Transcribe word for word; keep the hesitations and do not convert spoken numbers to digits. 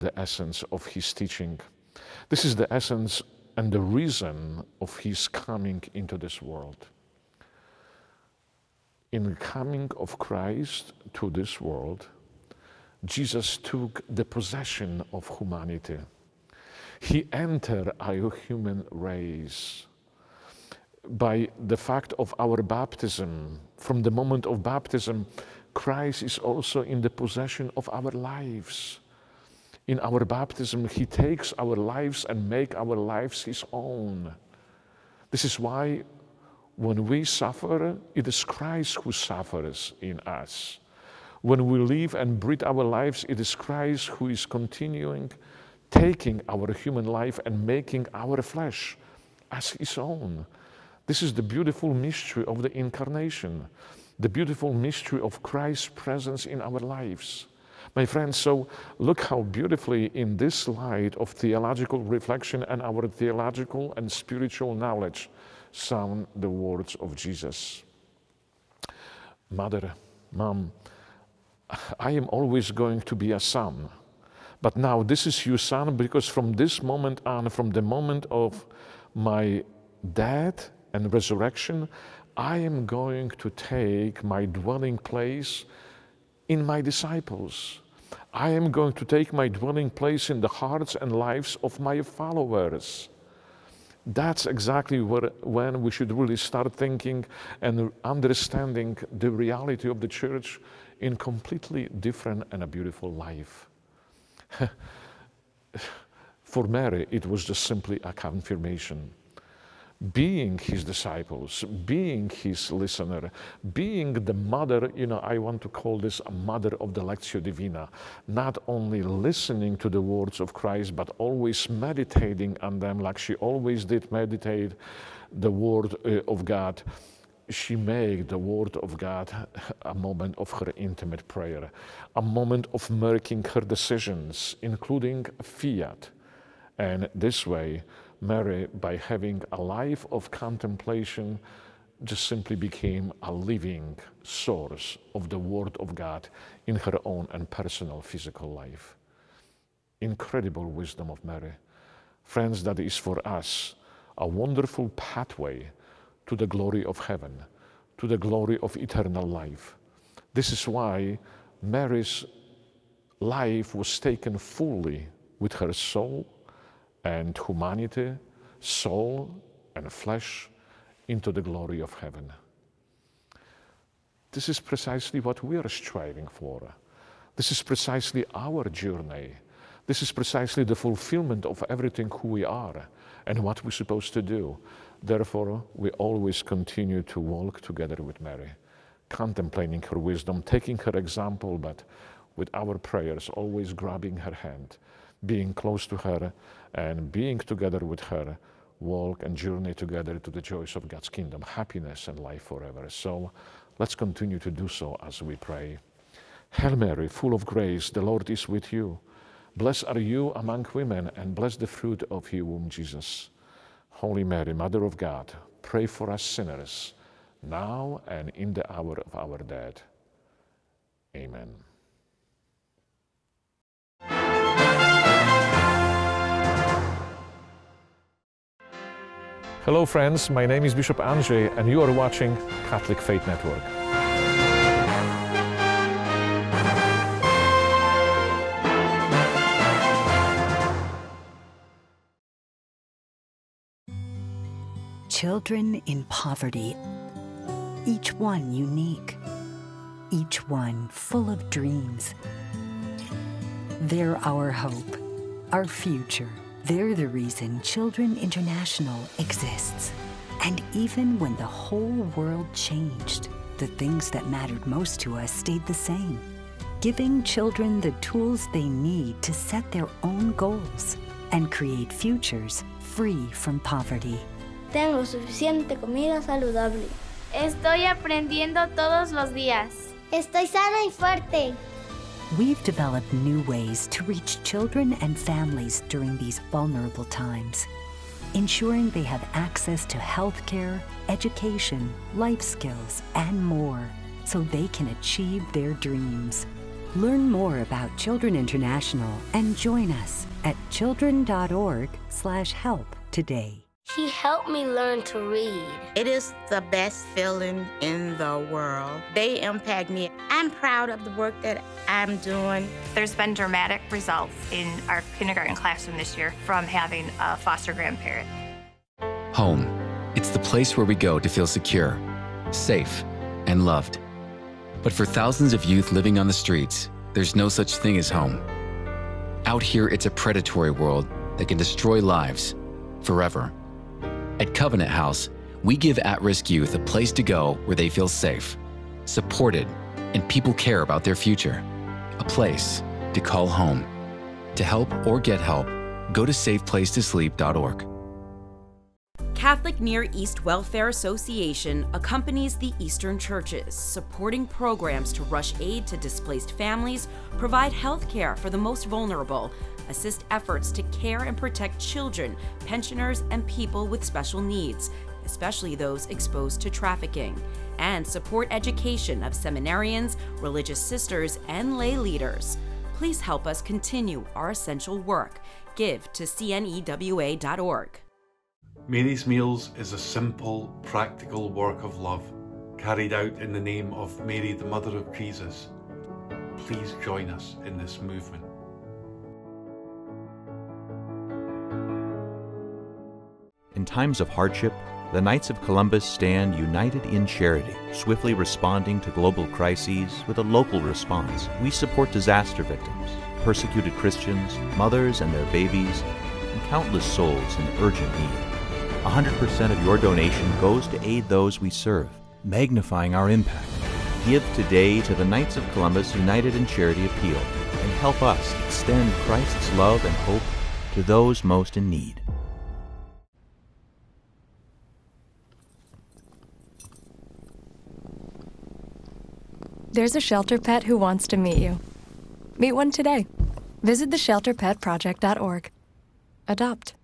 the essence of his teaching. This is the essence and the reason of his coming into this world. In the coming of Christ to this world, Jesus took the possession of humanity. He entered our human race. By the fact of our baptism, from the moment of baptism, Christ is also in the possession of our lives. In our baptism, he takes our lives and makes our lives his own. This is why when we suffer, it is Christ who suffers in us. When we live and breathe our lives, it is Christ who is continuing, taking our human life and making our flesh as his own. This is the beautiful mystery of the incarnation, the beautiful mystery of Christ's presence in our lives. My friends, so look how beautifully in this light of theological reflection and our theological and spiritual knowledge sound the words of Jesus. Mother, Mom, I am always going to be a son, but now this is your son because from this moment on, from the moment of my death and resurrection, I am going to take my dwelling place in my disciples. I am going to take my dwelling place in the hearts and lives of my followers. That's exactly where, when we should really start thinking and understanding the reality of the church in completely different and a beautiful life. For Mary, it was just simply a confirmation. Being his disciples, being his listener, being the mother, you know, I want to call this a mother of the Lectio Divina, not only listening to the words of Christ, but always meditating on them like she always did meditate the word uh, of God. She made the word of God a moment of her intimate prayer, a moment of making her decisions, including fiat. And this way, Mary, by having a life of contemplation, just simply became a living source of the Word of God in her own and personal physical life. Incredible wisdom of Mary. Friends, that is for us a wonderful pathway to the glory of heaven, to the glory of eternal life. This is why Mary's life was taken fully with her soul and humanity, soul and flesh into the glory of heaven. This is precisely what we are striving for. This is precisely our journey. This is precisely the fulfillment of everything who we are and what we're supposed to do. Therefore, we always continue to walk together with Mary, contemplating her wisdom, taking her example, but with our prayers, always grabbing her hand, being close to her and being together with her, walk and journey together to the joys of God's kingdom, happiness and life forever. So let's continue to do so as we pray. Hail Mary, full of grace, the Lord is with you. Blessed are you among women, and blessed the fruit of your womb, Jesus. Holy Mary, Mother of God, pray for us sinners, now and in the hour of our death. Amen. Hello friends, my name is Bishop Andrzej and you are watching Catholic Faith Network. Children in poverty, each one unique, each one full of dreams. They're our hope, our future. They're the reason Children International exists. And even when the whole world changed, the things that mattered most to us stayed the same, giving children the tools they need to set their own goals and create futures free from poverty. Tengo suficiente comida saludable. Estoy aprendiendo todos los días. Estoy sana y fuerte. We've developed new ways to reach children and families during these vulnerable times, ensuring they have access to healthcare, education, life skills, and more, so they can achieve their dreams. Learn more about Children International and join us at children dot org slash help today. He helped me learn to read. It is the best feeling in the world. They impact me. I'm proud of the work that I'm doing. There's been dramatic results in our kindergarten classroom this year from having a foster grandparent. Home. It's the place where we go to feel secure, safe, and loved. But for thousands of youth living on the streets, there's no such thing as home. Out here, it's a predatory world that can destroy lives forever. At Covenant House, we give at-risk youth a place to go where they feel safe, supported, and people care about their future. A place to call home. To help or get help, go to safe place to sleep dot org. Catholic Near East Welfare Association accompanies the Eastern churches, supporting programs to rush aid to displaced families, provide health care for the most vulnerable, assist efforts to care and protect children, pensioners, and people with special needs, especially those exposed to trafficking, and support education of seminarians, religious sisters, and lay leaders. Please help us continue our essential work. Give to C N E W A dot org. Mary's Meals is a simple, practical work of love, carried out in the name of Mary, the Mother of Jesus. Please join us in this movement. In times of hardship, the Knights of Columbus stand united in charity, swiftly responding to global crises with a local response. We support disaster victims, persecuted Christians, mothers and their babies, and countless souls in urgent need. one hundred percent of your donation goes to aid those we serve, magnifying our impact. Give today to the Knights of Columbus United in Charity Appeal and help us extend Christ's love and hope to those most in need. There's a shelter pet who wants to meet you. Meet one today. Visit the shelter pet project dot org. Adopt.